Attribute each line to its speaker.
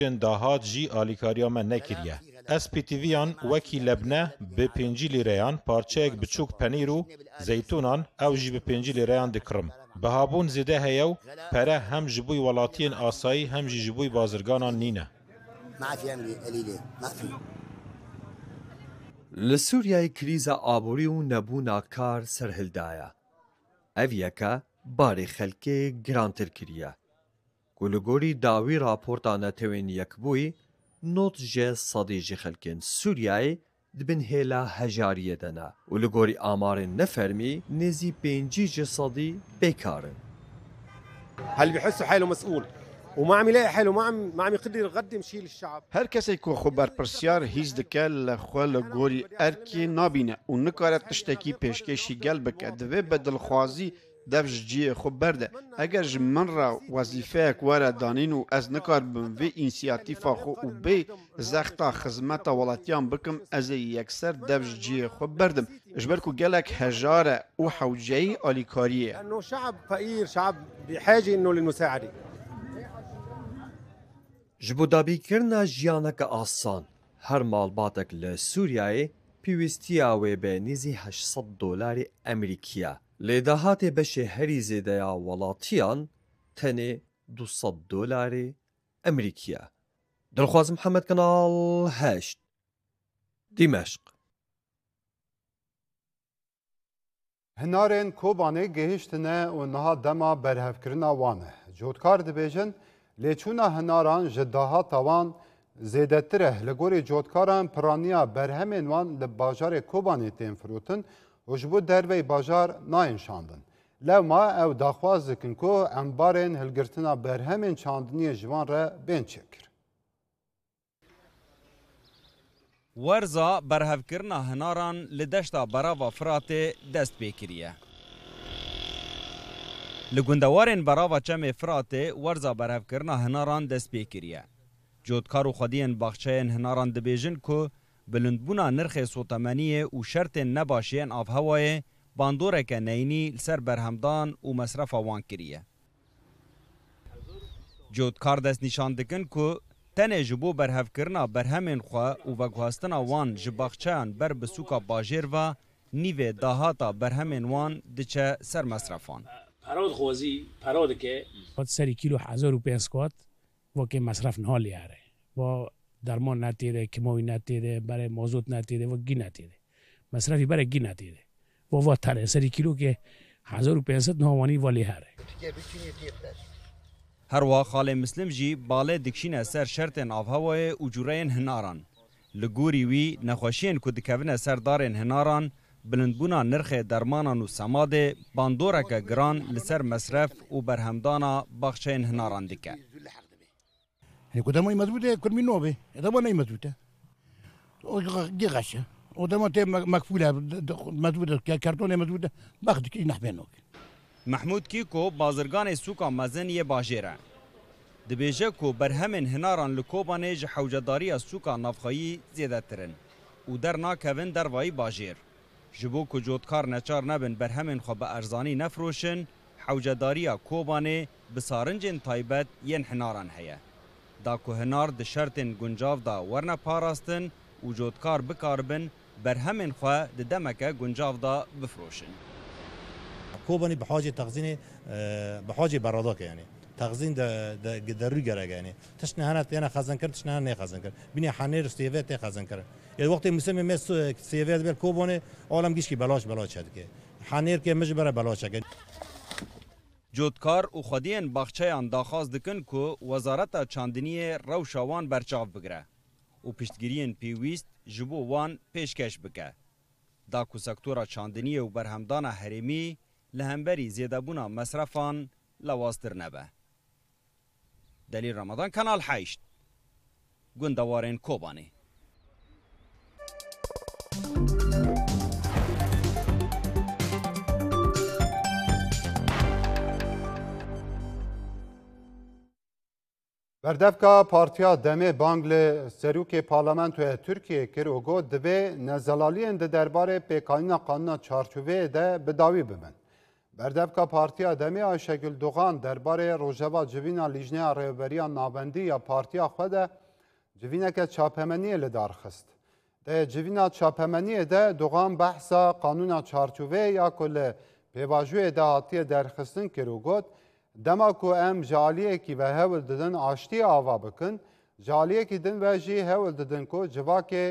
Speaker 1: داهات جی آلیکاریا من نکریه. SPTV-yan wekî lebne bi 5 lîreyan parçeyek biçûk penîr û zeytûnan ew jî bi 5 lîreyan dikirim. Bihabûn zêde heye û pere hem ji bo welatiyên asayî hem jî ji bo bazirganan nîne.
Speaker 2: Li Sûriyayê krîza aborî û nebûna kar serhildaya. Ev yeke barê xelkê girantir kiriye. Ku li gorî dawî raporta netewên Yekbûyî, not ji sedî ji xelkên Sûriyayê dibin hêla hejariyê de ne û li gorî amarên nefermî nêzî 5 ji sedî bêkar in.
Speaker 3: هل بيحسوا حاله مسؤول وما عم يلاقي حاله ما عم يقدر يقدم شيء للشعب.
Speaker 4: هر کسی که خو برپرسیار هیچ دکه لخوا لگوری ارکی نابینه و نکارت تشتکی پیشکشی گل بکه دوی بدلخوازی دفش جیه خو برده اگر من را وظیفه اکواره دانین و از نکار بم وی انسیاتیفا خو و بی زختا خزمت ولاتیان بکم از یکسر دفش جیه خو بردم اجبر کو گلک هجاره و حوجهی آلیکاریه
Speaker 3: لانه شعب فقير شعب بحاجه انه للمساعده.
Speaker 2: Ji bo dabîkirina jiyaneke asan, her malbatek li Sûriyayê pîwîstiya wê be nêzî $800 Emerîkî. Lêdahatê beşê herî zêde ya welatiyan tenê $200 Emerîkî. Dilxwaz Mihemed Kanal 8 Dîmeşq.
Speaker 5: Hinarên Kobanê gihîştine û niha dema berhevkirina wan e. Cotkar dibêjin lêçûna hinaran ji dahata wan zêdetir e. Li gorî cotkaran piraniya berhemên wan li bajarê Kobanê tên firotin û ji bo derveyê bajar nayên şandin. Lewma ew daxwaz dikin ku embarên hilgirtina berhemên çandiniyê ji wan re bên çêkir.
Speaker 6: Werza berhevkirina hinaran li deşta berava Firatê dest pê kiriye. Li gundewarên berava çemê Firatê werza berhevkirina hinaran dest pê kiriye. Cotkar û xwediyên baxçeyên hinaran dibêjin ku bilindbûna nirxê sotemeniyê û şertên nebaşiyên avhewayê bandoreke neyînî li ser berhemdan û mesrefa wan kiriye. Cotkar dest nîşan dikin ku tenê ji bo berhevkirina berhemên xwe û veguhastina wan ji baxçeyan ber bi sûka bajêr ve nîvê dahata berhemên wan diçe ser mesrefan.
Speaker 7: پرود خوازی پرود که
Speaker 8: سری کیلو 1500 کات و که مصرف نهال یاره و درمان نتیده کیماوی نتیده برای مازوت نتیده و گی نتیده مصرفی برای گی نتیده و تره سری کیلو که 1500 نهوانی ولی هره
Speaker 6: هەروە خاڵێ مسلم jî balê dikşîne ser şertên avhewayê û cureyên hinaran. Li gorî wî nexweşiyên ku dikevine ser darên hinaran, bilindbûna nirxê dermanan û semadê bandoreke giran li ser mesref û berhemdana baxçeyên hinaran dike.
Speaker 9: Kudama mezbûte kurmî navê, dema ney mezbûte. Giğaşe. O dema tê mekfûle mezbûte kartonê mezbûte bax dikî nehbên nok.
Speaker 6: Mehmûd Kîko bazirganê sûka mezin yê bajêr e. Dibêje ku berhemên hinaran li Kobanê ji hewcedariya sûka navxeyî zêdetir in û dernakevin dervayî bajêr. Ji bo ku cotkar neçar nebin berhemên xwe bi erzanî nefroşin, hewcedariya Kobanê bi sarincên taybet yên hinaran heye. Da ku hinar di şertên guncav da werne parastin û cotkar bikaribin berhemên xwe di demeke guncav da bifroşin.
Speaker 10: كوباني بحاجه تخزين بحاجه برادك يعني تخزين ده رجرة يعني تشنه هنا انا خزن كرت تشنه هنا خزن كرت بني حنير سيفات خزن كرت يعني وقت مسمى مس سيفات بالكوباني عالم گیش کی بلاش شد که حنير که مجبره بلاش شد.
Speaker 6: جودکار و خودین باغچه‌یان داخواست دکن کو وزارت چاندنی روشاوان برچاو بگیره و پشتگیریین پیویست جبو وان پیشکش بکه. دا کو سکتورا چاندنی و برهمدان هرمی لهمبری زیادبونا مصرفان لواستر نبه. دلیل رمضان کانال 8 گندوارین کوبانی.
Speaker 5: بردفکا پارتیا دمه بانگل سروک پارلمانتو ترکیه کر و گو دوی نزلالین ده درباره پیکانینا قانونا چارچوبه ده بداوی بمن. بردبکا پارتیا دمی شکل دوغان درباره روژبا جوینا لیجنه ریوبریا نابندی یا پارتیا خود جوینا که چاپمنی لدار خست. ده جوینا چاپمنی ده دوغان بحثا قانونا چارچوبه یا کل پیواجوی ده هاتی درخستن کرو گود دما کو ام جالیه کی به هول ددن آشتی آوا بکن جالیه کی دن و جی هول ددن کو جواکه